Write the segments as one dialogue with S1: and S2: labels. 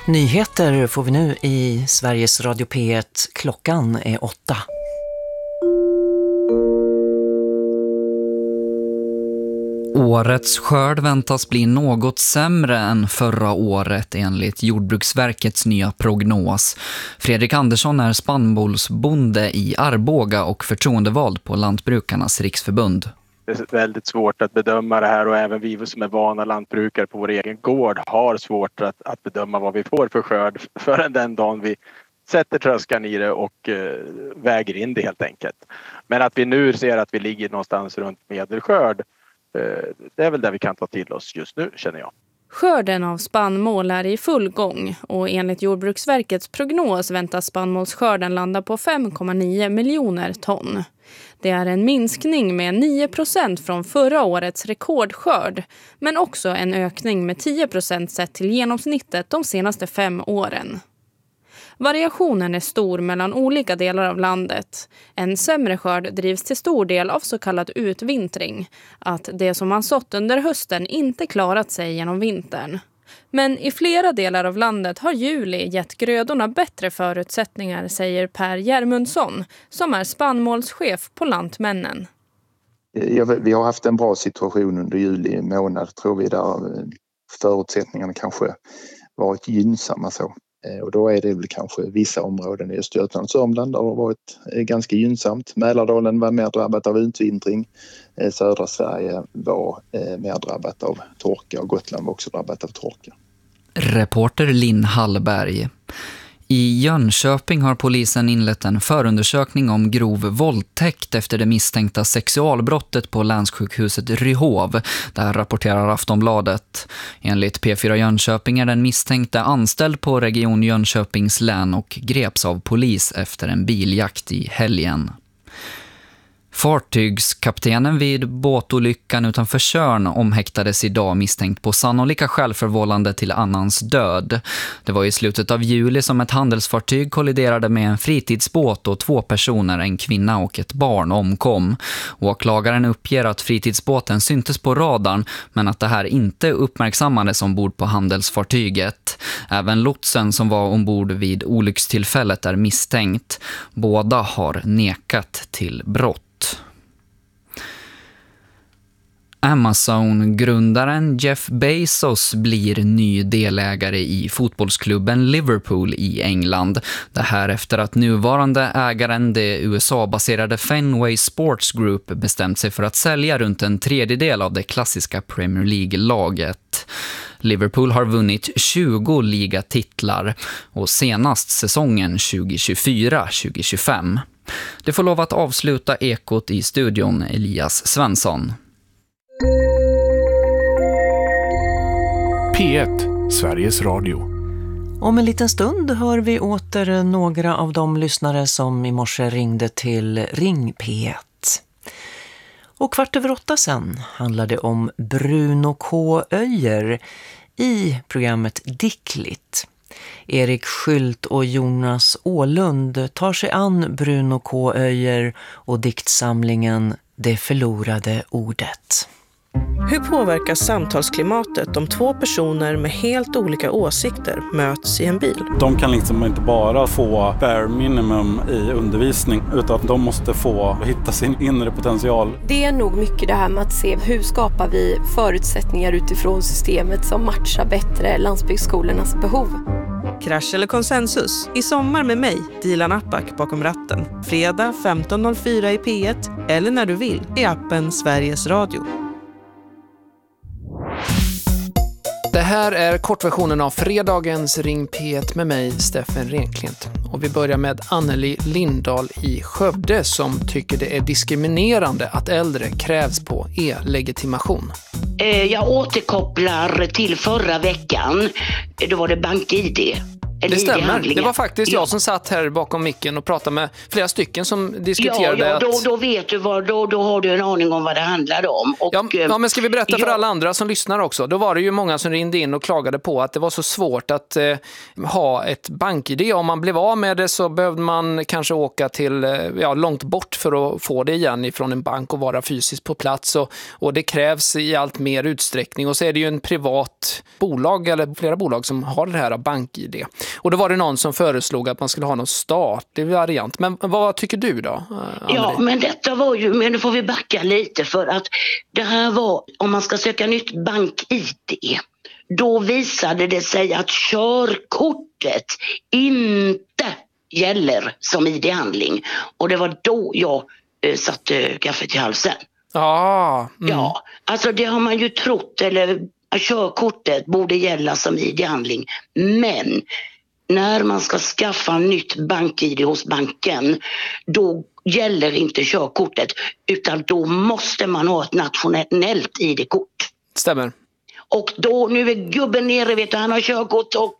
S1: Nyheter får vi nu i Sveriges Radio P1. Klockan är 8.
S2: Årets skörd väntas bli något sämre än förra året enligt Jordbruksverkets nya prognos. Fredrik Andersson är spannmålsbonde i Arboga och förtroendevald på Lantbrukarnas riksförbund.
S3: Det är väldigt svårt att bedöma det här, och även vi som är vana lantbrukare på vår egen gård har svårt att bedöma vad vi får för skörd förrän den dagen vi sätter tröskan i det och väger in det helt enkelt. Men att vi nu ser att vi ligger någonstans runt medelskörd, det är väl det vi kan ta till oss just nu, känner jag.
S4: Skörden av spannmål är i full gång och enligt Jordbruksverkets prognos väntas spannmålsskörden landa på 5,9 miljoner ton. Det är en minskning med 9% från förra årets rekordskörd, men också en ökning med 10% sett till genomsnittet de senaste 5 åren. Variationen är stor mellan olika delar av landet. En sämre skörd drivs till stor del av så kallad utvintring, att det som man sått under hösten inte klarat sig genom vintern. Men i flera delar av landet har juli gett grödorna bättre förutsättningar, säger Per Järmundsson, som är spannmålschef på Lantmännen.
S5: Vi har haft en bra situation under juli månad, tror vi, där förutsättningarna kanske varit gynnsamma så. Och då är det väl kanske vissa områden i Östergötland och Sörmland där det har varit ganska gynnsamt. Mälardalen var mer drabbat av utvintring. Södra Sverige var mer drabbat av torka och Gotland var också drabbat av torka.
S2: Reporter Linn Hallberg. I Jönköping har polisen inlett en förundersökning om grov våldtäkt efter det misstänkta sexualbrottet på länssjukhuset Ryhov. Där rapporterar Aftonbladet. Enligt P4 Jönköping är den misstänkte anställd på Region Jönköpings län och greps av polis efter en biljakt i helgen. Fartygskaptenen vid båtolyckan utanför Tjörn omhäktades idag misstänkt på sannolika självförvållande till annans död. Det var i slutet av juli som ett handelsfartyg kolliderade med en fritidsbåt och 2 personer, en kvinna och ett barn, omkom. Åklagaren uppger att fritidsbåten syntes på radarn men att det här inte uppmärksammades ombord på handelsfartyget. Även lotsen som var ombord vid olyckstillfället är misstänkt. Båda har nekat till brott. Amazon-grundaren Jeff Bezos blir ny delägare i fotbollsklubben Liverpool i England. Det här efter att nuvarande ägaren, det USA-baserade Fenway Sports Group, bestämt sig för att sälja runt en tredjedel av det klassiska Premier League-laget. Liverpool har vunnit 20 ligatitlar och senast säsongen 2024-2025. Det får lov att avsluta Ekot i studion, Elias Svensson.
S6: P1, Sveriges Radio.
S1: Om en liten stund hör vi åter några av de lyssnare som i morse ringde till Ring P1. Och 7:15 sen handlade om Bruno K. Öijer i programmet Dickligt. Erik Skylt och Jonas Ålund tar sig an Bruno K. Öijer och diktsamlingen Det förlorade ordet.
S7: Hur påverkas samtalsklimatet om 2 personer med helt olika åsikter möts i en bil?
S8: De kan liksom inte bara få bare minimum i undervisning, utan de måste få hitta sin inre potential.
S9: Det är nog mycket det här med att se hur skapar vi förutsättningar utifrån systemet som matchar bättre landsbygdsskolornas behov.
S7: Krasch eller konsensus? I sommar med mig, Dilan Apak, bakom ratten. Fredag 15.04 i P1 eller när du vill i appen Sveriges Radio.
S10: Det här är kortversionen av fredagens Ring P1 med mig, Steffen Renklint. Och vi börjar med Anneli Lindahl i Skövde som tycker det är diskriminerande att äldre krävs på e-legitimation.
S11: Jag återkopplar till förra veckan. Då var det BankID. en
S10: Det stämmer.
S11: ID-handling.
S10: Det var faktiskt jag som satt här bakom micken och pratade med flera stycken som diskuterade
S11: då vet du vad, då har du en aning om vad det handlade om. Och,
S10: ja, men ska vi berätta för alla andra som lyssnar också? Då var det ju många som ringde in och klagade på att det var så svårt att ha ett bank-ID. Om man blev av med det så behövde man kanske åka till långt bort för att få det igen ifrån en bank och vara fysiskt på plats. Och det krävs i allt mer utsträckning. Och så är det ju en privat bolag eller flera bolag som har det här bank-ID. Och då var det någon som föreslog att man skulle ha någon statlig variant. Men vad tycker du då, Anneli?
S11: Ja, men detta var ju, men nu får vi backa lite för att det här var, om man ska söka nytt bank-ID, då visade det sig att körkortet inte gäller som ID-handling. Och det var då jag satte kaffet i halsen. Ja, alltså det har man ju trott, eller körkortet borde gälla som ID-handling. Men när man ska skaffa nytt bank-ID hos banken, då gäller inte körkortet, utan då måste man ha ett nationellt ID-kort.
S10: Stämmer.
S11: Och då, nu är gubben nere, vet du, han har körkort och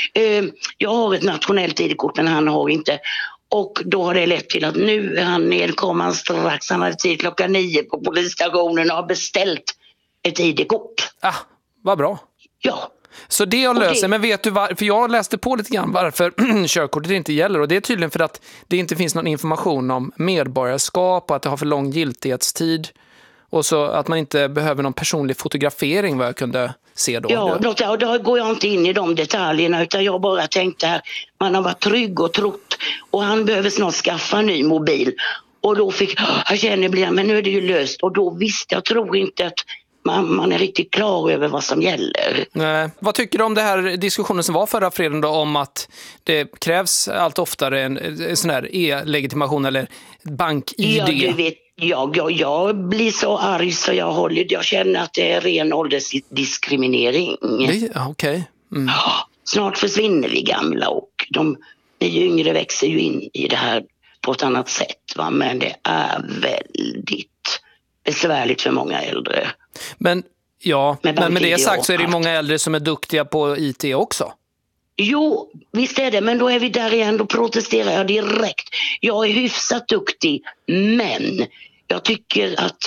S11: jag har ett nationellt ID-kort, men han har inte. Och då har det lett till att nu är han nedkommen strax, han hade tid 9:00 på polisstationen och har beställt ett ID-kort.
S10: Vad bra.
S11: Ja.
S10: Så det jag löser, men vet du för jag läste på lite grann varför körkortet inte gäller, och det är tydligen för att det inte finns någon information om medborgarskap och att det har för lång giltighetstid och så att man inte behöver någon personlig fotografering, vad jag kunde se då.
S11: Ja, då går jag inte in i de detaljerna, utan jag bara tänkte här, man har varit trygg och trott och han behöver snart skaffa en ny mobil och då fick jag känner men nu är det ju löst, och då visste jag tror inte att man är riktigt klar över vad som gäller.
S10: Vad tycker du om det här diskussionen som var förra fredagen då, om att det krävs allt oftare en sån här e-legitimation eller bank-ID?
S11: Ja, du vet, jag blir så arg så jag känner att det är ren åldersdiskriminering.
S10: Okej.
S11: Snart försvinner vi gamla och de yngre växer ju in i det här på ett annat sätt. Va? Men det är väldigt besvärligt för många äldre. Men med det sagt så är det många äldre som är duktiga på IT också. Jo, visst är det, men då är vi där igen, då protesterar jag direkt. Jag är hyfsat duktig, men jag tycker att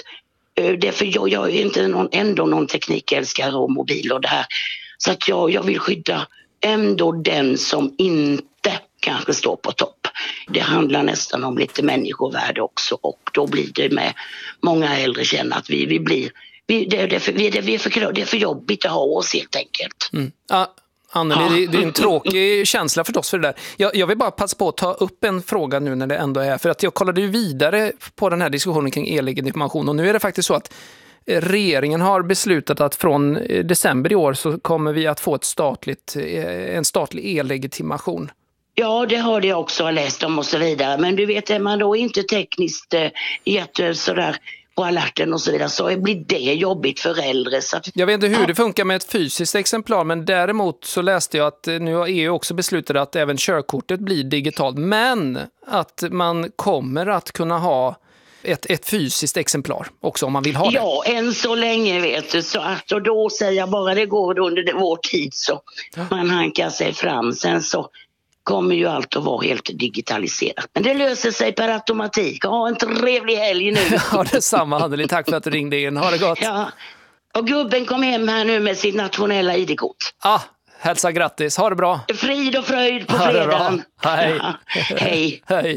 S11: för jag är inte någon teknikälskare och mobil och det här. Så att jag vill skydda ändå den som inte kanske står på topp. Det handlar nästan om lite människovärde också, och då blir det med många äldre känner att vi blir det är för jobbigt att ha oss helt enkelt.
S10: Anneli, det är en tråkig känsla förstås för det där. Jag vill bara passa på att ta upp en fråga nu när det ändå är, för att jag kollade ju vidare på den här diskussionen kring e-legitimation, och nu är det faktiskt så att regeringen har beslutat att från december i år så kommer vi att få en statlig e-legitimation. Ja, det har jag också läst om och så vidare. Men du vet, är man då inte tekniskt sådär på alerten och så vidare, så blir det jobbigt för äldre. Så att, jag vet inte hur det funkar med ett fysiskt exemplar, men däremot så läste jag att nu har EU också beslutat att även körkortet blir digitalt, men att man kommer att kunna ha ett fysiskt exemplar också om man vill ha det. Ja, än så länge vet du. Så att, och då säger jag bara det går under vår tid så man hankar sig fram. Sen så kommer ju allt att vara helt digitaliserat. Men det löser sig per automatik. Ha en trevlig helg nu. Ja, det är samma, Anneli. Tack för att du ringde in. Ha det gott. Ja. Och gubben kom hem här nu med sitt nationella ID-kort. Hälsa grattis. Ha det bra. Frid och fröjd på fredagen. Hej. Ja. Hej. Hej.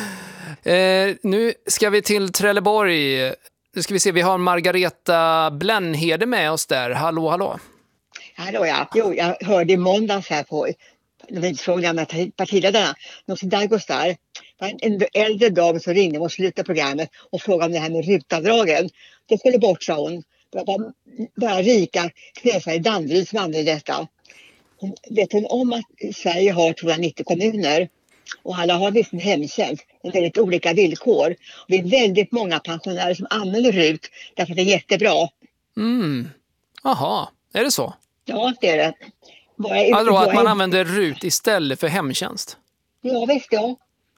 S10: Nu ska vi till Trelleborg. Nu ska vi se, vi har Margareta Blännhede med oss där. Hallå. Hallå ja. Jo, jag hörde i måndags här på från gamla partiledarna. Nooshi Dadgostar, en äldre dam som ringde och slutade programmet och frågade om det här med rutavdragen. Det skulle bort, sa hon. Det var bara rika knäsar i Danderyd som använde detta. Vet hon om att Sverige har 290 kommuner och alla har visst en hemtjänst med väldigt olika villkor. Och det är väldigt många pensionärer som använder RUT därför att det är jättebra. Jaha, är det så? Ja, det är det. Alltså att man använder RUT istället för hemtjänst? Ja, visst ja.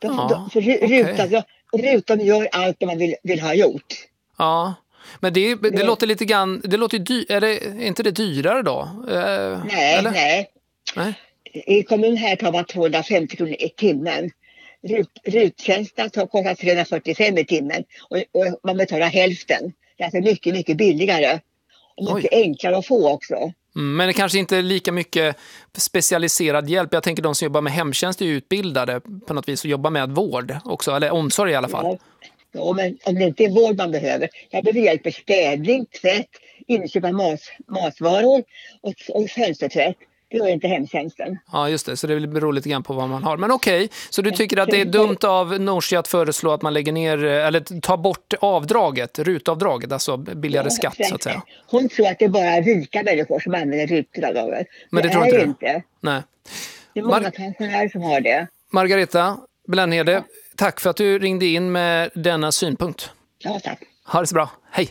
S10: RUT gör allt det man vill ha gjort. Ja, men det låter lite grann, det låter är inte det dyrare då? Nej.
S12: I kommunen här tar man 250 kronor i timmen. Ruttjänsten kostar 345 i timmen och man betalar hälften. Det är alltså mycket, mycket billigare och mycket enklare att få också.
S10: Men det kanske inte är lika mycket specialiserad hjälp. Jag tänker de som jobbar med hemtjänst är utbildade på något vis och jobbar med vård också, eller omsorg i alla fall.
S12: Ja, men om det inte är vård man behöver. Jag behöver hjälp med städning, tvätt, inköp av matvaror och fönstertvätt. Det gör inte hemtjänsten.
S10: Ja, just det. Så det beror lite grann på vad man har. Men okej, så du tycker att det är dumt av Nooshi att föreslå att man lägger ner, eller tar bort avdraget, rutavdraget, alltså billigare skatt så att säga.
S12: Hon tror att det är bara rika människor som använder rutavdraget.
S10: Men det tror
S12: är
S10: inte. Nej.
S12: Det är många pensionärer som har det.
S10: Margareta Blännhede, tack för att du ringde in med denna synpunkt.
S12: Ja, tack.
S10: Ha det så bra. Hej.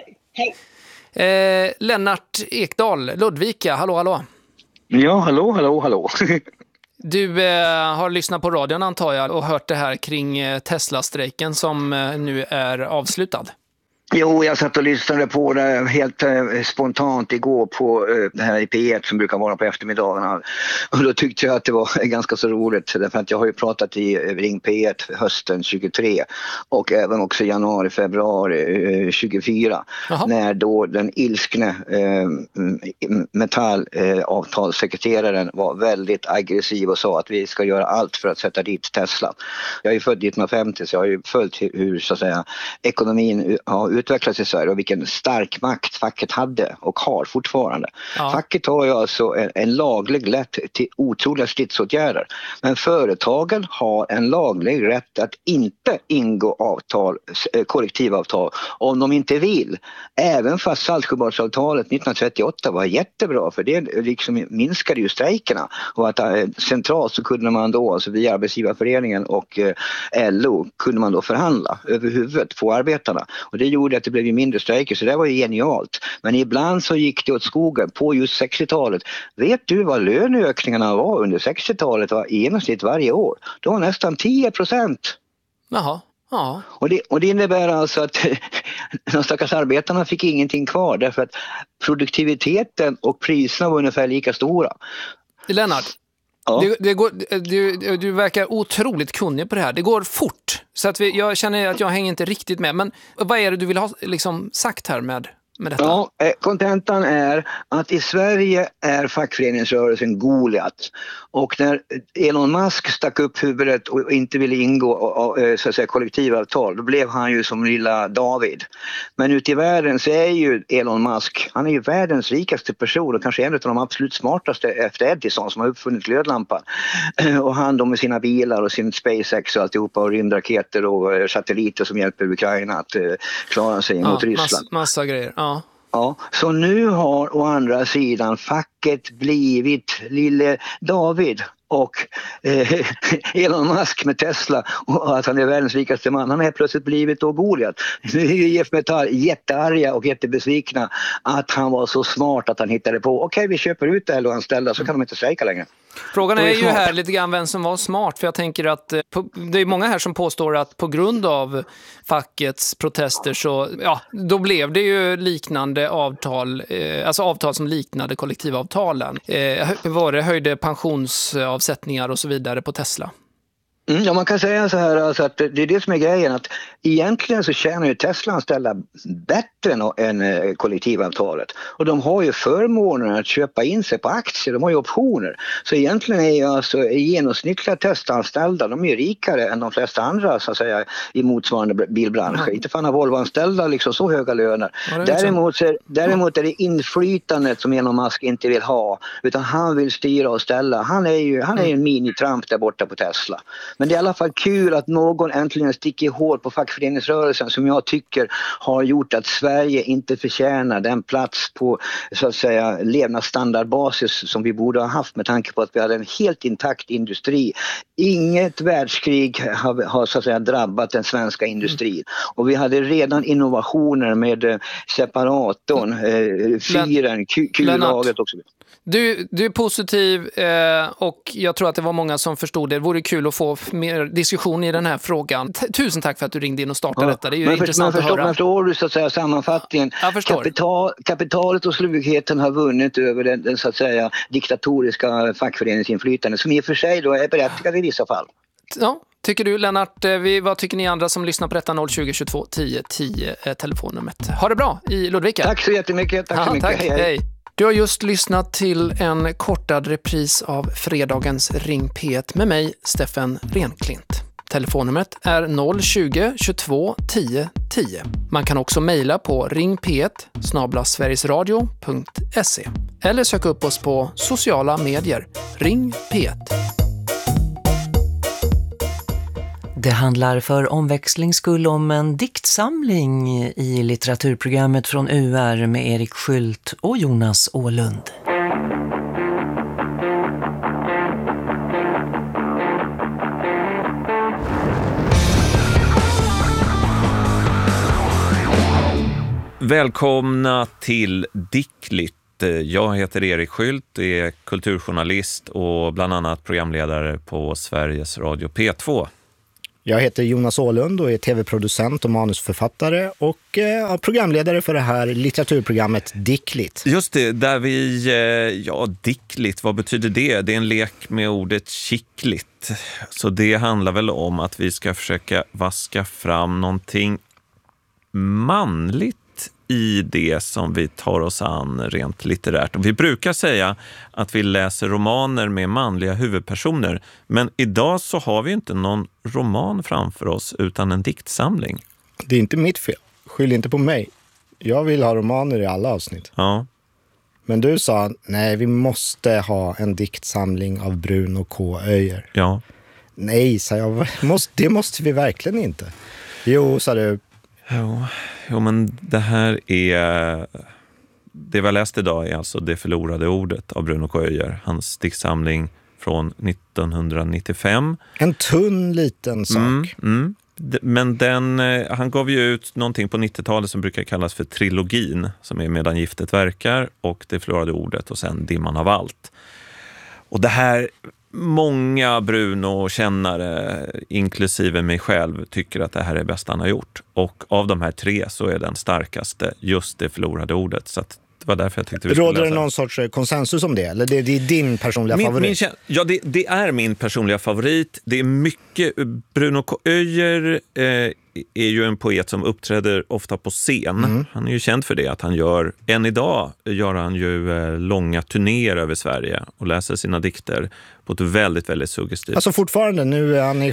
S12: Hej.
S10: Lennart Ekdal, Ludvika, hallå.
S13: Ja, hallå.
S10: Du har lyssnat på radion antar jag och hört det här kring Tesla-strejken som nu är avslutad.
S13: Jo, jag satt och lyssnade på det helt spontant igår på det här i P1 som brukar vara på eftermiddagarna. Och då tyckte jag att det var ganska så roligt därför att jag har ju pratat i Ring P1 hösten 23 och även också januari, februari 24. När då den ilskne Metall-avtalssekreteraren var väldigt aggressiv och sa att vi ska göra allt för att sätta dit Tesla. Jag är ju född 1950 så jag har ju följt hur så att säga ekonomin har utvecklats i Sverige och vilken stark makt facket hade och har fortfarande. Ja. Facket har ju alltså en laglig rätt till otroliga stridsåtgärder. Men företagen har en laglig rätt att inte ingå kollektivavtal om de inte vill. Även fast Saltsjöbadsavtalet 1938 var jättebra för det liksom minskade ju strejkerna och att centralt så kunde man då alltså via arbetsgivarföreningen och LO kunde man då förhandla över huvudet på arbetarna och det gjorde att det blev mindre strejker så det var ju genialt. Men ibland så gick det åt skogen på just 60-talet. Vet du vad löneökningarna var under 60-talet var i genomsnitt varje år? Det var nästan 10%.
S10: Jaha. Ja.
S13: Och det innebär alltså att de stackars arbetarna fick ingenting kvar därför att produktiviteten och priserna var ungefär lika stora.
S10: Lennart, ja. Du verkar otroligt kunnig på det här. Det går fort. Så att jag känner att jag hänger inte riktigt med. Men vad är det du vill ha liksom sagt här med detta?
S13: Ja, kontentan är att i Sverige är fackföreningsrörelsen Goliat. Och när Elon Musk stack upp huvudet och inte ville ingå så att säga, kollektivavtal, då blev han ju som lilla David. Men ute i världen så är ju Elon Musk, han är ju världens rikaste person och kanske en av de absolut smartaste efter Edison som har uppfunnit glödlampan. Och han då med sina bilar och sin SpaceX och alltihopa och rymdraketer och satelliter som hjälper Ukraina att klara sig mot Ryssland.
S10: Massa grejer, ja.
S13: Ja, så nu har å andra sidan facket blivit lille David och Elon Musk med Tesla och att han är världens rikaste man. Han har plötsligt blivit då Goliat. Nu är ju IF Metall jättearga och jättebesvikna att han var så smart att han hittade på okej, vi köper ut det och anställda så kan de inte strejka längre.
S10: Frågan är ju här lite grann vem som var smart för jag tänker att det är många här som påstår att på grund av fackets protester så då blev det ju liknande avtal, alltså avtal som liknade kollektivavtalen. Var det höjde pensionsavsättningar och så vidare på Tesla?
S13: Ja, man kan säga så här alltså att det är det som är grejen att egentligen så tjänar ju Tesla-anställda bättre än kollektivavtalet och de har ju förmånen att köpa in sig på aktier, de har ju optioner så egentligen är ju alltså genomsnittliga Tesla-anställda, de är ju rikare än de flesta andra så att säga i motsvarande bilbranscher, inte fan har Volvo-anställda liksom så höga löner. Däremot är det inflytandet som Elon Musk inte vill ha utan han vill styra och ställa, han är ju en mini-Trump där borta på Tesla. Men det är i alla fall kul att någon äntligen sticker hål på fackföreningsrörelsen som jag tycker har gjort att Sverige inte förtjänar den plats på så att säga levnadsstandardbasis som vi borde ha haft med tanke på att vi hade en helt intakt industri. Inget världskrig har så att säga drabbat den svenska industrin. Och vi hade redan innovationer med separatorn, fyren, kullaget också.
S10: Du är positiv och jag tror att det var många som förstod det. Det vore kul att få mer diskussion i den här frågan. Tusen tack för att du ringde in och startade detta. Det är ju intressant att höra.
S13: Men förstår du så att säga sammanfattningen?
S10: Jag förstår.
S13: Kapitalet och slugheten har vunnit över den så att säga diktatoriska fackföreningsinflytande som i och för sig då är berättigad i vissa fall.
S10: Ja, tycker du Lennart? Vad tycker ni andra som lyssnar på detta? 020 22 10 10 telefonnumret. Ha det bra i Ludvika.
S13: Tack så jättemycket. Tack så mycket.
S10: Tack. Hej. Du har just lyssnat till en kortad repris av fredagens Ring P1 med mig, Steffen Renklint. Telefonnumret är 020 22 10 10. Man kan också mejla på ringp1@sverigesradio.se eller söka upp oss på sociala medier. Ring P1.
S1: Det handlar för omväxlings skull om en diktsamling i litteraturprogrammet från UR med Erik Skylt och Jonas Åhlund.
S14: Välkomna till Dickligt. Jag heter Erik Skylt, är kulturjournalist och bland annat programledare på Sveriges Radio P2.
S15: Jag heter Jonas Åhlund och är tv-producent och manusförfattare och programledare för det här litteraturprogrammet Dickligt.
S14: Just det, där vi, Dickligt, vad betyder det? Det är en lek med ordet kittligt. Så det handlar väl om att vi ska försöka vaska fram någonting manligt i det som vi tar oss an rent litterärt. Och vi brukar säga att vi läser romaner med manliga huvudpersoner, men idag så har vi inte någon roman framför oss utan en diktsamling.
S15: Det är inte mitt fel. Skyll inte på mig. Jag vill ha romaner i alla avsnitt.
S14: Ja.
S15: Men du sa, nej, vi måste ha en diktsamling av Bruno K. Öijer.
S14: Ja.
S15: Nej, sa jag, det måste vi verkligen inte. Jo, sa du.
S14: Jo, men det här är... Det vi har läst idag är alltså Det förlorade ordet av Bruno K. Öijer. Hans diktsamling från 1995.
S15: En tunn liten sak.
S14: Men han gav ju ut någonting på 90-talet som brukar kallas för trilogin, som är Medan giftet verkar och Det förlorade ordet och sen Dimman av allt. Och det här, många Bruno-kännare, inklusive mig själv, tycker att det här är bästa han har gjort. Och av de här tre så är den starkaste just Det förlorade ordet. Så att det var därför jag tyckte vi skulle läsa.
S15: Råder det någon sorts konsensus om det? Eller det är din personliga favorit?
S14: Det är min personliga favorit. Det är mycket... Bruno K. Öijer är ju en poet som uppträder ofta på scen. Han är ju känd för det, att han än idag gör han ju långa turnéer över Sverige och läser sina dikter på ett väldigt, väldigt suggestivt.
S15: Alltså fortfarande, nu är han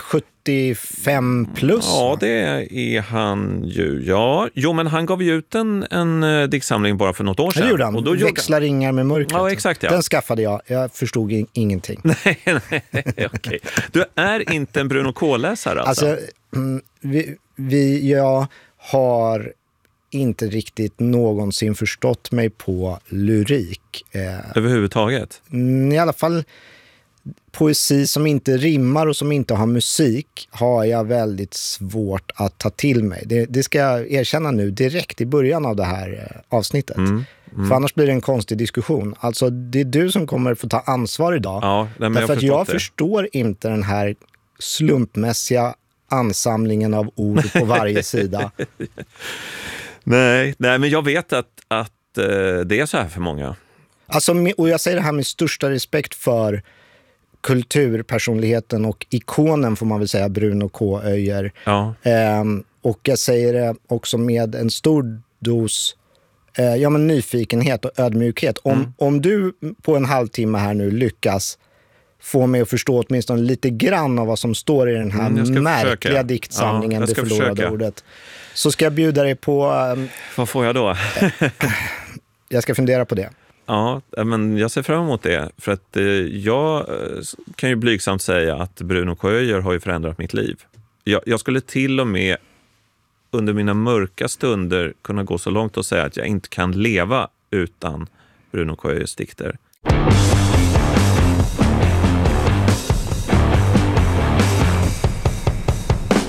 S15: 75 plus.
S14: Ja, det är han ju. Ja, jo, men han gav ju ut en diktsamling bara för något år sedan.
S15: Det gjorde han. Och då Växla ringar med mörkret.
S14: Ja, exakt. Ja.
S15: Den skaffade jag. Jag förstod ingenting.
S14: Nej, okej. Du är inte en Bruno K-läsare alltså?
S15: Alltså, jag har inte riktigt någonsin förstått mig på lyrik.
S14: Överhuvudtaget?
S15: I alla fall poesi som inte rimmar och som inte har musik har jag väldigt svårt att ta till mig. Det ska jag erkänna nu direkt i början av det här avsnittet. För annars blir det en konstig diskussion. Alltså det är du som kommer få ta ansvar idag.
S14: Ja,
S15: därför att jag förstår inte den här slumpmässiga ansamlingen av ord på varje sida.
S14: Nej, men jag vet att det är så här för många.
S15: Alltså, och jag säger det här med största respekt för kulturpersonligheten och ikonen, får man väl säga, Bruno K. Öijer.
S14: Ja.
S15: Och jag säger det också med en stor dos nyfikenhet och ödmjukhet. Om du på en halvtimme här nu lyckas få mig att förstå åtminstone lite grann av vad som står i den här märkliga diktsamlingen, Det förlorade ordet, så ska jag bjuda dig på...
S14: Vad får jag då?
S15: Jag ska fundera på det.
S14: Ja, men jag ser fram emot det. För att jag kan ju blygsamt säga att Bruno K. Öijer har ju förändrat mitt liv. Jag skulle till och med under mina mörka stunder kunna gå så långt och säga att jag inte kan leva utan Bruno K. Öijers dikter.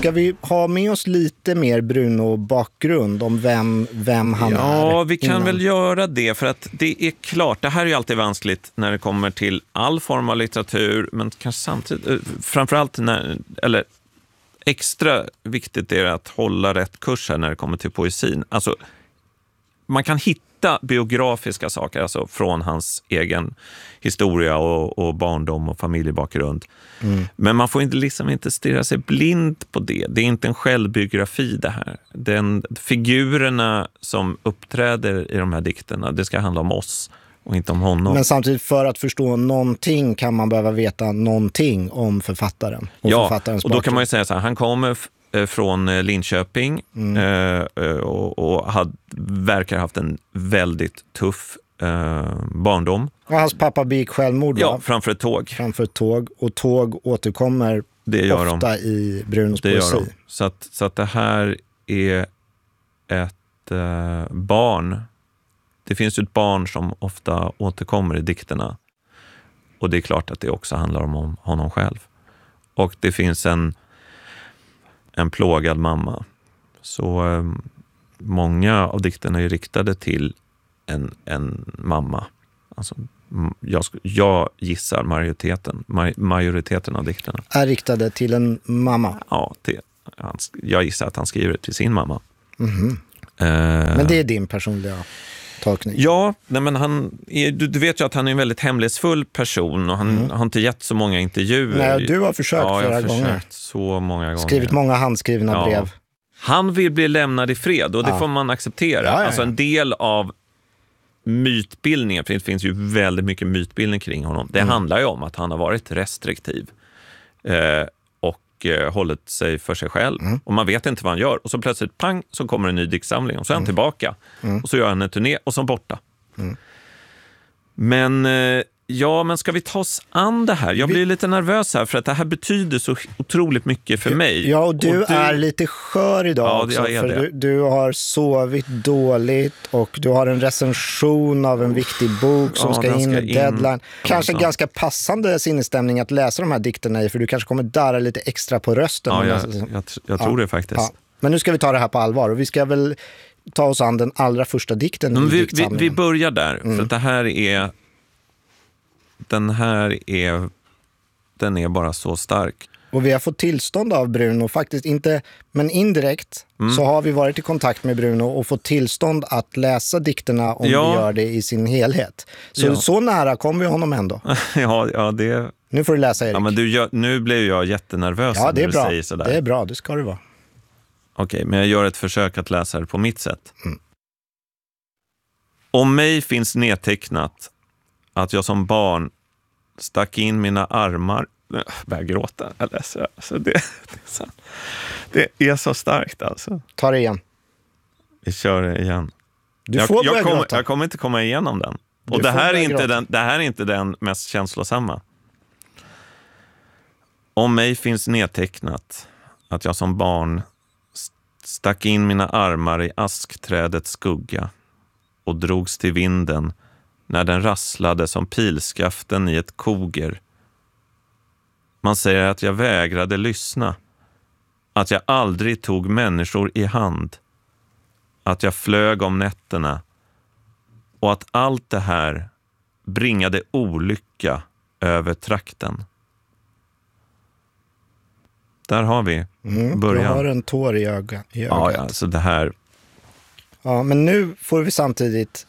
S15: Ska vi ha med oss lite mer Bruno-bakgrund om vem han är?
S14: Ja, vi kan väl göra det, för att det är klart, det här är ju alltid vanskligt när det kommer till all form av litteratur, men kanske samtidigt, framförallt eller extra viktigt är det att hålla rätt kurs här när det kommer till poesin. Alltså, man kan hitta biografiska saker, alltså från hans egen historia och barndom och familjebakgrund. Men man får inte stirra sig blind på det. Det är inte en självbiografi det här. Figurerna som uppträder i de här dikterna, det ska handla om oss och inte om honom.
S15: Men samtidigt, för att förstå någonting kan man behöva veta någonting om författaren. Och författarens
S14: och då kan man ju säga så här, han kommer från Linköping och verkar ha haft en väldigt tuff barndom.
S15: Och hans pappa begick självmord,
S14: ja, framför ett tåg.
S15: Och tåg återkommer ofta i Brunos poesi.
S14: Så att det här är ett barn. Det finns ju ett barn som ofta återkommer i dikterna. Och det är klart att det också handlar om honom själv. Och det finns en plågad mamma. Så många av dikterna är riktade till en mamma. Alltså, jag gissar majoriteten av dikterna.
S15: Är riktade till en mamma?
S14: Ja, jag gissar att han skriver det till sin mamma.
S15: Men det är din personliga tolkning?
S14: Ja, men du vet ju att han är en väldigt hemlighetsfull person och han har inte gett så många intervjuer.
S15: Nej, du har försökt flera gånger.
S14: Försökt så många gånger.
S15: Skrivit många handskrivna brev.
S14: Han vill bli lämnad i fred och det får man acceptera. Alltså en del av mytbildningen, för det finns ju väldigt mycket mytbildning kring honom. Det handlar ju om att han har varit restriktiv och hållit sig för sig själv. Och man vet inte vad han gör. Och så plötsligt, pang, så kommer en ny diktsamling och så är han tillbaka. Och så gör han en turné och så borta. Men men ska vi ta oss an det här? Jag blir lite nervös här för att det här betyder så otroligt mycket för mig.
S15: Ja, och du är lite skör idag också, för du har sovit dåligt och du har en recension av en viktig bok som ska in i deadline. Kanske ganska passande sinnesstämning att läsa de här dikterna i, för du kanske kommer darra lite extra på rösten.
S14: Ja, jag tror det faktiskt. Ja.
S15: Men nu ska vi ta det här på allvar och vi ska väl ta oss an den allra första dikten i diktsamlingen.
S14: Vi börjar där, för att det här är... Den är bara så stark.
S15: Och vi har fått tillstånd av Bruno, faktiskt inte, men indirekt så har vi varit i kontakt med Bruno och fått tillstånd att läsa dikterna om vi gör det i sin helhet. Så nära kom vi honom ändå.
S14: Ja, det...
S15: Nu får du läsa, Erik.
S14: Ja, men nu blev jag jättenervös när du säger sådär.
S15: Det är bra, det ska det vara.
S14: Okej, men jag gör ett försök att läsa det på mitt sätt. Om mig finns nedtecknat att jag som barn stack in mina armar... Jag börjar gråta. Alltså, det är så starkt alltså.
S15: Ta det igen.
S14: Vi kör det igen. Jag kommer inte komma igenom den. Och det här är inte den mest känslosamma. Om mig finns nedtecknat att jag som barn stack in mina armar i askträdets skugga och drogs till vinden när den rasslade som pilskaften i ett koger. Man säger att jag vägrade lyssna, att jag aldrig tog människor i hand, att jag flög om nätterna och att allt det här bringade olycka över trakten. Där har vi början.
S15: Du har en tår i ögat.
S14: Ja, alltså det här...
S15: Ja, men nu får vi samtidigt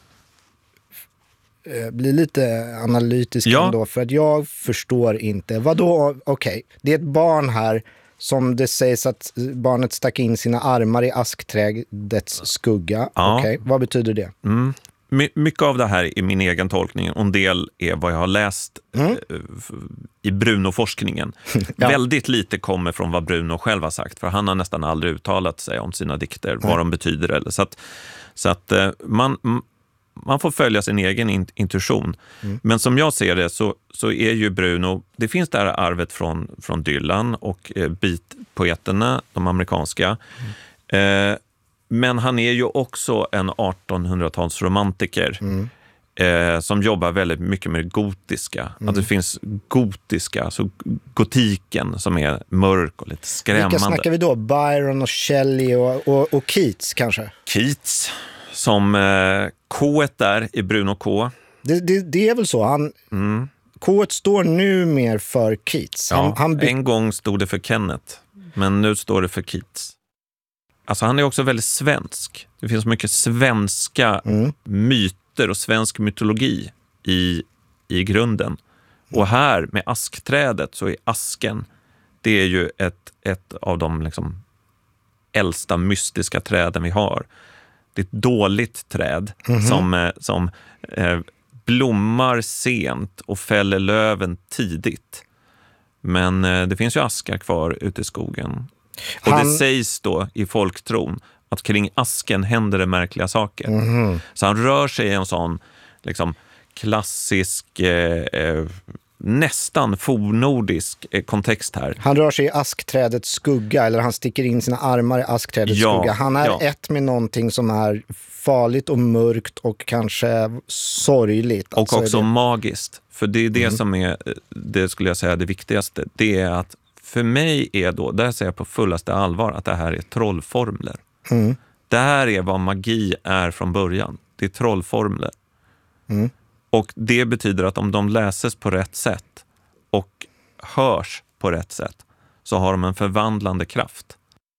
S15: bli lite analytisk ändå, för att jag förstår inte. Vadå? Okej, det är ett barn här som det sägs att barnet stack in sina armar i askträdets skugga. Okej, vad betyder det?
S14: Mycket av det här är min egen tolkning och en del är vad jag har läst i Bruno-forskningen. Väldigt lite kommer från vad Bruno själv har sagt, för han har nästan aldrig uttalat sig om sina dikter, vad de betyder. Eller. Så att man får följa sin egen intuition. Men som jag ser det så är ju Bruno, det finns det här arvet från Dylan och beatpoeterna, de amerikanska. Men han är ju också en 1800-talsromantiker. som jobbar väldigt mycket med det gotiska. Att det finns gotiska, alltså gotiken som är mörk och lite skrämmande.
S15: Vilka snackar vi då? Byron och Shelley och Keats kanske?
S14: Keats, som K-et där i Bruno K.
S15: Det är väl så. K-et står nu mer för Keats.
S14: En gång stod det för Kenneth, men nu står det för Keats. Alltså han är också väldigt svensk. Det finns mycket svenska myter och svensk mytologi i grunden. Och här med askträdet så är asken, det är ju ett av de liksom äldsta mystiska träden vi har. Det är ett dåligt träd som blommar sent och fäller löven tidigt. Men det finns ju askar kvar ute i skogen. Och det sägs då i folktron att kring asken händer det märkliga saker. Så han rör sig i en sån liksom klassisk, nästan fornnordisk kontext här.
S15: Han rör sig i askträdets skugga, eller han sticker in sina armar i askträdets skugga. Han är ett med någonting som är farligt och mörkt och kanske sorgligt.
S14: Och alltså också magiskt. För det är det som är, det skulle jag säga, det viktigaste. Det är att för mig är då, där säger jag på fullaste allvar, att det här är trollformler. Det här är vad magi är från början. Det är trollformler. Och det betyder att om de läses på rätt sätt och hörs på rätt sätt så har de en förvandlande kraft.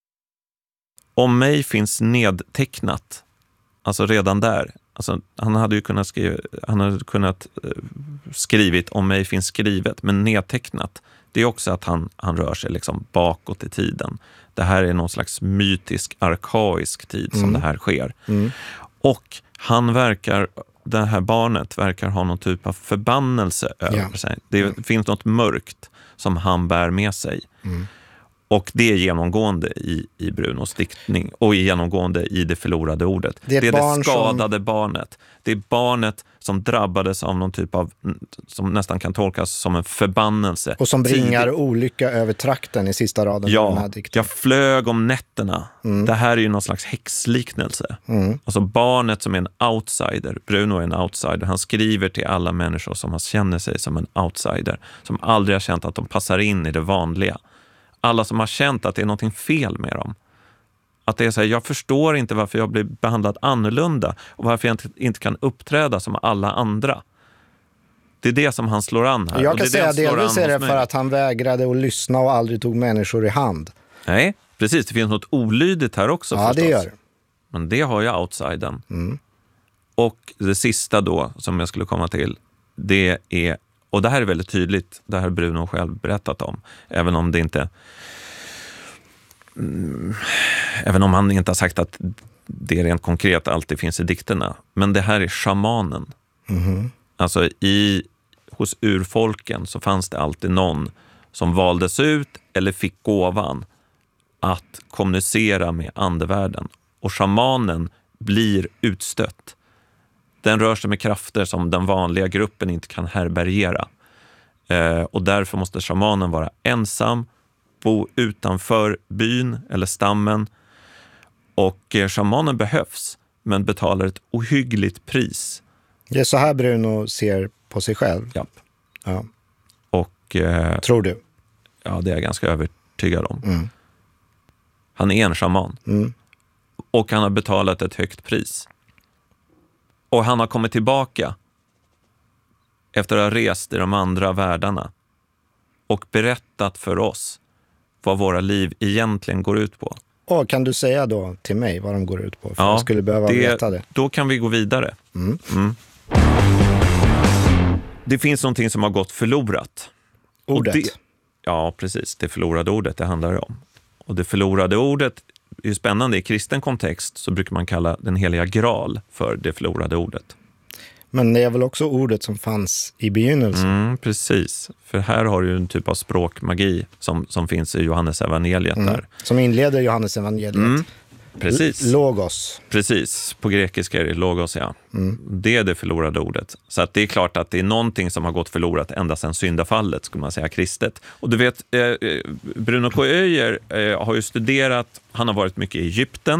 S14: Om mig finns nedtecknat, alltså redan där, alltså han hade ju kunnat skrivit om mig finns skrivet, men nedtecknat, det är också att han rör sig liksom bakåt i tiden. Det här är någon slags mytisk, arkaisk tid som det här sker. Och det här barnet verkar ha någon typ av förbannelse över sig. Det finns något mörkt som han bär med sig. Och det är genomgående i Brunos diktning och genomgående i det förlorade ordet. Det är det skadade barnet. Det är barnet som drabbades av någon typ av, som nästan kan tolkas som en förbannelse.
S15: Och som bringar olycka över trakten i sista raden av den här dikten.
S14: Jag flög om nätterna. Det här är ju någon slags häxliknelse. Alltså barnet som är en outsider. Bruno är en outsider. Han skriver till alla människor som känner sig som en outsider. Som aldrig har känt att de passar in i det vanliga. Alla som har känt att det är någonting fel med dem. Att det är så här, jag förstår inte varför jag blir behandlad annorlunda och varför jag inte kan uppträda som alla andra. Det är det som han slår an här.
S15: Jag kan säga delvis är det för att han vägrade att lyssna och aldrig tog människor i hand.
S14: Nej, precis. Det finns något olydigt här också.
S15: Ja,
S14: förstås.
S15: Det gör det.
S14: Men det har ju outsidern. Och det sista då som jag skulle komma till, det är, och det här är väldigt tydligt, det här Bruno själv berättat om, även om han inte har sagt att det är rent konkret alltid finns i dikterna. Men det här är shamanen. Alltså hos urfolken så fanns det alltid någon som valdes ut eller fick gåvan att kommunicera med andevärlden. Och shamanen blir utstött. Den rör sig med krafter som den vanliga gruppen inte kan härbärgera. Och därför måste shamanen vara ensam, bo utanför byn eller stammen. Och shamanen behövs, men betalar ett ohyggligt pris.
S15: Det är så här Bruno ser på sig själv?
S14: Ja.
S15: Och, tror du?
S14: Ja, det är jag ganska övertygad om. Han är en shaman. Och han har betalat ett högt pris. Och han har kommit tillbaka efter att ha rest i de andra världarna och berättat för oss vad våra liv egentligen går ut på.
S15: Kan du säga då till mig vad de går ut på? För jag skulle behöva veta det.
S14: Då kan vi gå vidare. Det finns någonting som har gått förlorat.
S15: Ordet?
S14: Ja, precis. Det förlorade ordet, det handlar det om. Och det förlorade ordet är ju spännande. I kristen kontext så brukar man kalla den heliga graal för det förlorade ordet.
S15: Men det är väl också ordet som fanns i begynnelsen?
S14: Precis. För här har du en typ av språkmagi som finns i Johannes evangeliet där.
S15: Som inleder Johannes evangeliet.
S14: Precis.
S15: Logos.
S14: Precis. På grekiska är det logos, ja. Det är det förlorade ordet. Så att det är klart att det är någonting som har gått förlorat ända sedan syndafallet, skulle man säga, kristet. Och du vet, Bruno K. Öijer har ju studerat, han har varit mycket i Egypten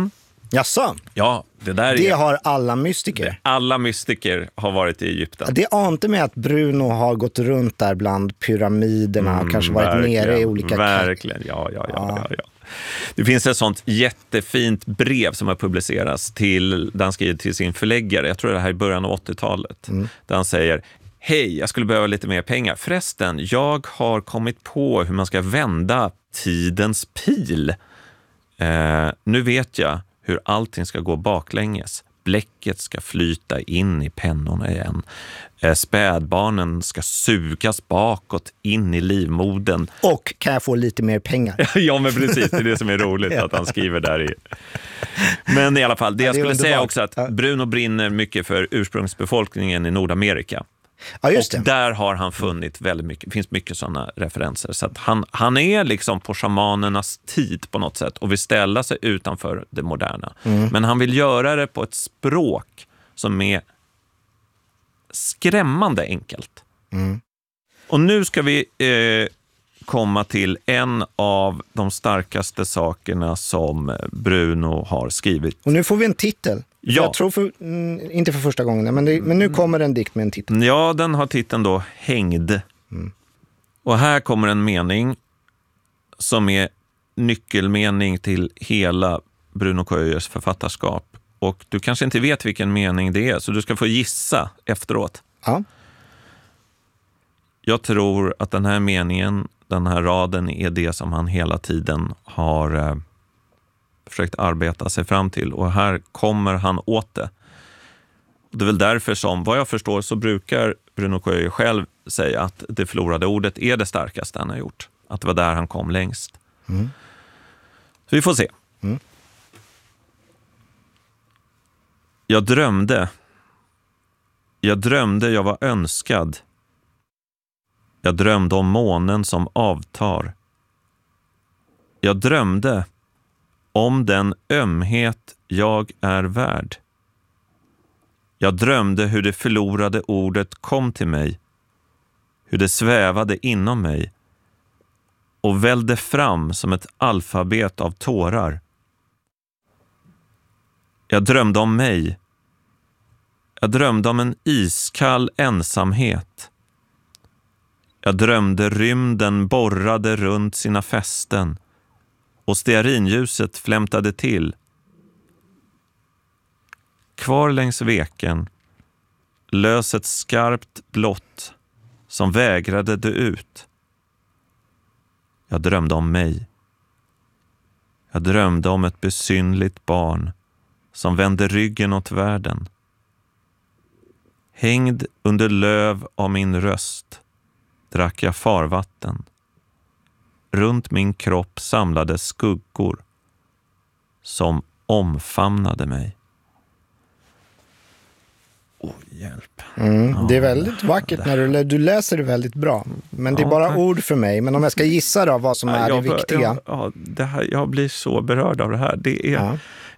S15: Jaså?
S14: Ja,
S15: det har alla mystiker.
S14: Alla mystiker har varit i Egypten.
S15: Det ante mig att Bruno har gått runt där bland pyramiderna och kanske varit nere i olika...
S14: Verkligen, ja. Det finns ett sånt jättefint brev som har publicerats där han skriver till sin förläggare. Jag tror det här är i början av 80-talet. Där han säger: hej, jag skulle behöva lite mer pengar. Förresten, jag har kommit på hur man ska vända tidens pil. Nu vet jag hur allting ska gå baklänges. Bläcket ska flyta in i pennorna igen. Spädbarnen ska sugas bakåt in i livmodern.
S15: Och kan jag få lite mer pengar?
S14: Ja, men precis. Det är det som är roligt att han skriver där i. Men i alla fall, det jag skulle säga också att Bruno brinner mycket för ursprungsbefolkningen i Nordamerika.
S15: Ja, just det.
S14: Och där har han funnit väldigt mycket, det finns mycket sådana referenser. Så att han är liksom på shamanernas tid på något sätt och vill ställa sig utanför det moderna. Men han vill göra det på ett språk som är skrämmande enkelt. Och nu ska vi komma till en av de starkaste sakerna som Bruno har skrivit.
S15: Och nu får vi en titel.
S14: Ja.
S15: Jag tror inte för första gången, men nu kommer en dikt med en titel.
S14: Ja, den har titeln då Hängd. Och här kommer en mening som är nyckelmening till hela Bruno Coelhos författarskap. Och du kanske inte vet vilken mening det är, så du ska få gissa efteråt.
S15: Ja.
S14: Jag tror att den här meningen, den här raden är det som han hela tiden har försökt arbeta sig fram till. Och här kommer han åt det. Det är väl därför som, vad jag förstår, så brukar Bruno Coelho själv säga att det förlorade ordet är det starkaste han har gjort. Att det var där han kom längst. Så vi får se. Jag drömde jag var önskad. Jag drömde om månen som avtar. Jag drömde om den ömhet jag är värd. Jag drömde hur det förlorade ordet kom till mig. Hur det svävade inom mig och vällde fram som ett alfabet av tårar. Jag drömde om mig. Jag drömde om en iskall ensamhet. Jag drömde rymden borrade runt sina fästen och stearinljuset flämtade till. Kvar längs veken lös ett skarpt blått som vägrade dö ut. Jag drömde om mig. Jag drömde om ett besynligt barn som vände ryggen åt världen. Hängd under löv av min röst drack jag farvatten. Runt min kropp samlades skuggor som omfamnade mig. Hjälp.
S15: Det är väldigt vackert när du läser det väldigt bra. Men det är bara ord för mig. Men om jag ska gissa då vad som är det viktiga.
S14: Jag blir så berörd av det här. Det är...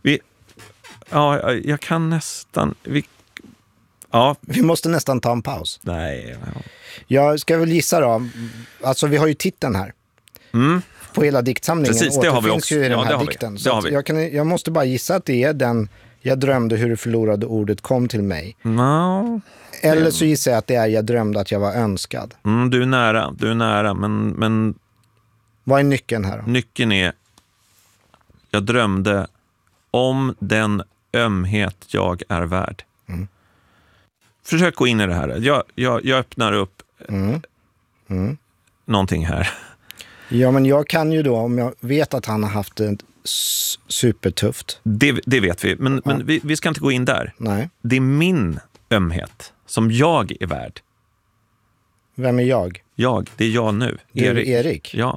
S14: jag kan nästan...
S15: Vi måste nästan ta en paus.
S14: Nej.
S15: Jag ska väl gissa då. Alltså vi har ju titeln här. På hela diktsamlingen.
S14: Precis, det har vi också.
S15: Ju i den här dikten. Så jag måste bara gissa att det är den jag drömde hur det förlorade ordet kom till mig. Eller så gissar jag att det är jag drömde att jag var önskad.
S14: Du är nära. Men...
S15: Vad är nyckeln här då?
S14: Nyckeln är jag drömde om den ömhet jag är värd. Försök gå in i det här. Jag öppnar upp någonting här.
S15: Ja, men jag kan ju då, om jag vet att han har haft det supertufft.
S14: Det vet vi, men vi ska inte gå in där.
S15: Nej.
S14: Det är min ömhet som jag är värd.
S15: Vem är jag?
S14: Det är jag nu.
S15: Erik?
S14: Ja.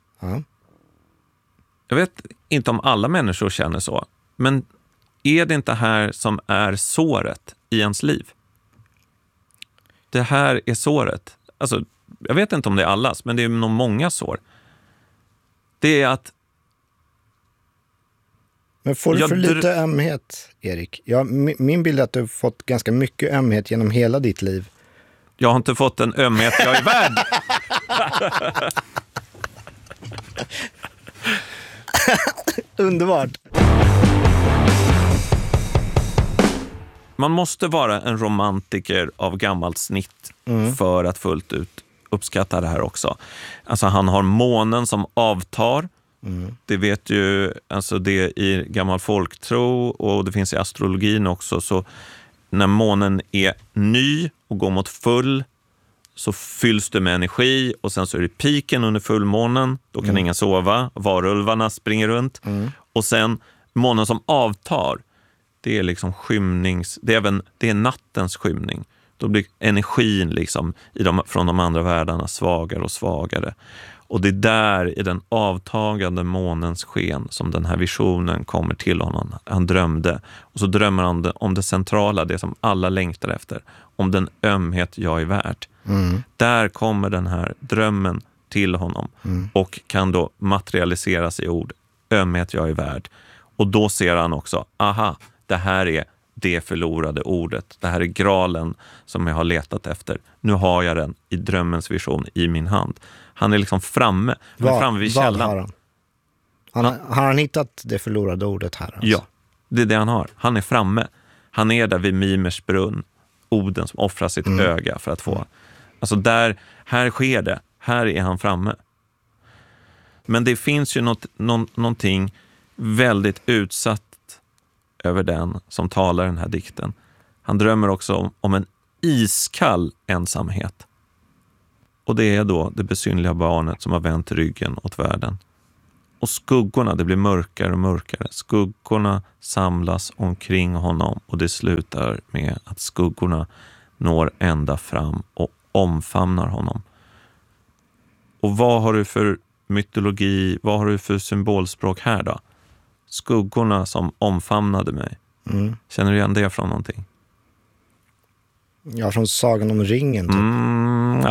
S14: Jag vet inte om alla människor känner så, men är det inte här som är såret i ens liv? Det här är såret. Alltså, jag vet inte om det är allas, men det är nog många sår. Det är att...
S15: Men får du för lite ömhet, Erik? Min bild är att du har fått ganska mycket ömhet genom hela ditt liv.
S14: Jag har inte fått en ömhet jag är värd.
S15: Underbart.
S14: Man måste vara en romantiker av gammalt snitt för att fullt ut uppskatta det här också. Alltså han har månen som avtar. Det vet ju, alltså det i gammal folktro och det finns i astrologin också. Så när månen är ny och går mot full så fylls det med energi och sen så är det piken under fullmånen. Då kan ingen sova, varulvarna springer runt. Och sen månen som avtar, det är liksom det är nattens skymning. Då blir energin liksom från de andra världarna svagare och svagare. Och det är där i den avtagande månens sken som den här visionen kommer till honom. Han drömde. Och så drömmer han om det centrala, det som alla längtar efter. Om den ömhet jag är värd. Där kommer den här drömmen till honom. Och kan då materialiseras i ord. Ömhet jag är värd. Och då ser han också, aha, det här är det förlorade ordet. Det här är graalen som jag har letat efter. Nu har jag den i drömmens vision i min hand. Han är liksom framme. Han är framme vid källan.
S15: Har han hittat det förlorade ordet här? Alltså?
S14: Ja, det är det han har. Han är framme. Han är där vid Mimers brunn. Oden som offrar sitt öga för att få. Alltså här sker det. Här är han framme. Men det finns ju någonting väldigt utsatt över den som talar den här dikten. Han drömmer också om en iskall ensamhet. Och det är då det besynliga barnet som har vänt ryggen åt världen. Och skuggorna, det blir mörkare och mörkare. Skuggorna samlas omkring honom och det slutar med att skuggorna når ända fram och omfamnar honom. Och vad har du för mytologi, vad har du för symbolspråk här då? Skuggorna som omfamnade mig. Känner du igen det från någonting?
S15: Ja, från Sagan om ringen typ.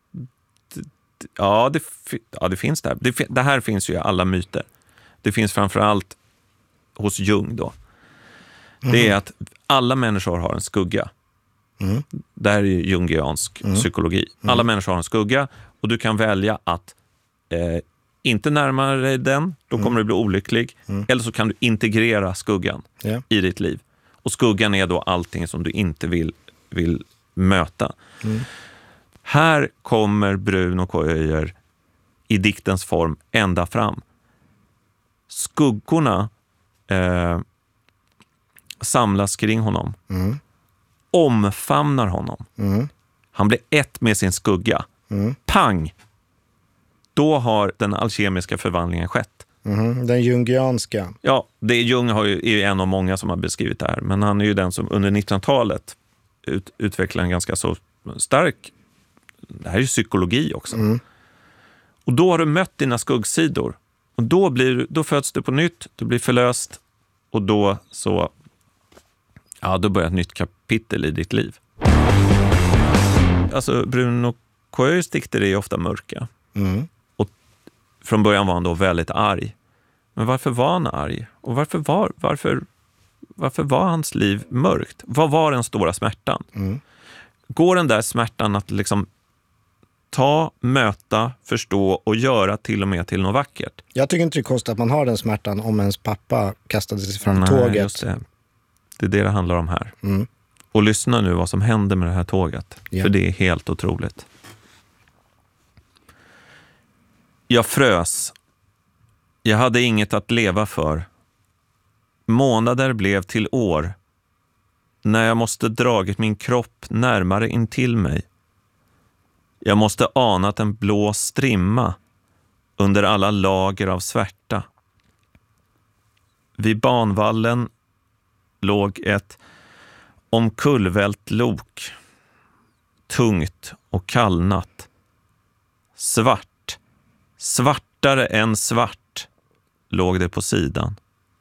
S14: Det finns där. Det här finns ju i alla myter. Det finns framförallt hos Jung då. Det är att alla människor har en skugga. Det här är jungiansk psykologi. Alla människor har en skugga och du kan välja att inte närma dig den, då kommer du bli olycklig. Eller så kan du integrera skuggan i ditt liv. Och skuggan är då allting som du inte vill möta. Här kommer Bruno K. Öijer i diktens form ända fram. Skuggorna samlas kring honom. Omfamnar honom. Han blir ett med sin skugga. Pang! Då har den alkemiska förvandlingen skett.
S15: Den jungianska.
S14: Ja, Jung är en av många som har beskrivit det här. Men han är ju den som under 1900-talet utvecklar en ganska så stark... Det här är ju psykologi också. Och då har du mött dina skuggsidor. Och då föds du på nytt. Du blir förlöst. Och då börjar ett nytt kapitel i ditt liv. Alltså Bruno K. Öijers dikter är ofta mörka. Och från början var han då väldigt arg. Men varför var han arg? Och varför var hans liv mörkt? Vad var den stora smärtan? Går den där smärtan att liksom möta, förstå och göra till och med till något vackert?
S15: Jag tycker inte det är konstigt att man har den smärtan om ens pappa kastade sig fram tåget.
S14: Just det. Det är det handlar om här. Och lyssna nu vad som händer med det här tåget. För det är helt otroligt. Jag frös. Jag hade inget att leva för. Månader blev till år. När jag måste dragit min kropp närmare in till mig. Jag måste anat en blå strimma under alla lager av svärta. Vid banvallen låg ett omkullvält lok. Tungt och kallnat. Svart, svartare än svart låg det på sidan.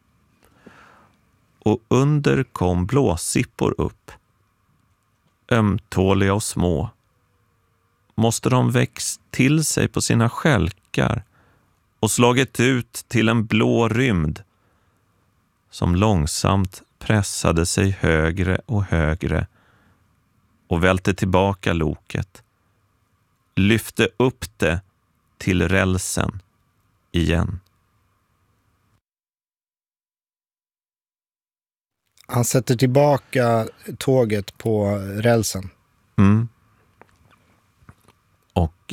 S14: Och under kom blåsippor upp. Ömtåliga och små. Måste de växt till sig på sina skälkar och slagit ut till en blå rymd som långsamt pressade sig högre och högre och välte tillbaka loket, lyfte upp det till rälsen igen.
S15: Han sätter tillbaka tåget på rälsen.
S14: Mm. Och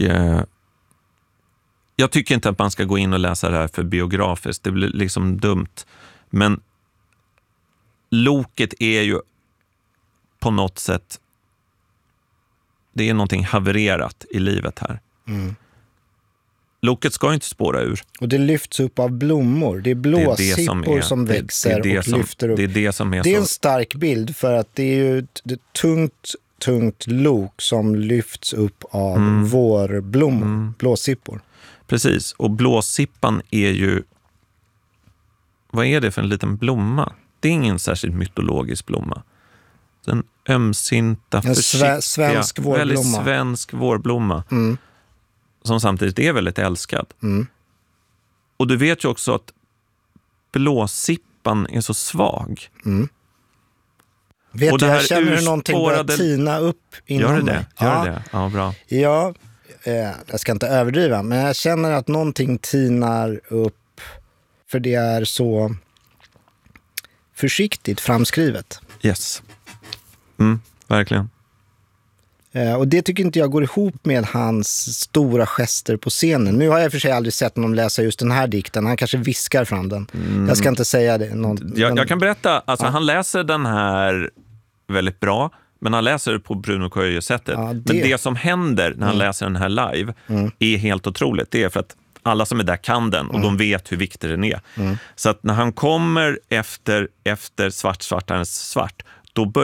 S14: jag tycker inte att man ska gå in och läsa det här för biografiskt. Det blir liksom dumt. Men loket är ju på något sätt, det är någonting havererat i livet här. Mm. Loket ska inte spåra ur.
S15: Och det lyfts upp av blommor. Det är blåsippor som växer och lyfter upp.
S14: Det är det som är
S15: det är en stark bild, för att det är ju ett tungt lok som lyfts upp av vårblommor, blåsippor.
S14: Precis, och blåsippan är ju, vad är det för en liten blomma? Det är ingen särskilt mytologisk blomma. Den ömsinta, försiktiga,
S15: svensk vårblomma.
S14: Väldigt svensk vårblomma. Mm. Som samtidigt är väldigt älskad. Mm. Och du vet ju också att blåsippan är så svag.
S15: Mm. Vet
S14: och
S15: du, jag känner hur någonting börjar tina upp inom
S14: mig. Gör
S15: det?
S14: Det? Ja, bra.
S15: Ja, jag ska inte överdriva, men jag känner att någonting tinar upp, för det är så försiktigt framskrivet.
S14: Yes. Verkligen.
S15: Och det tycker inte jag går ihop med hans stora gester på scenen. Nu har jag för sig aldrig sett honom läsa just den här dikten. Han kanske viskar fram den. Jag ska inte säga det.
S14: Jag kan berätta, alltså han läser den här väldigt bra, men han läser det på Bruno Coelho-sättet. Ja, men det som händer när han läser den här live är helt otroligt. Det är för att alla som är där kan den och de vet hur viktig den är. Så att när han kommer efter svart, då börjar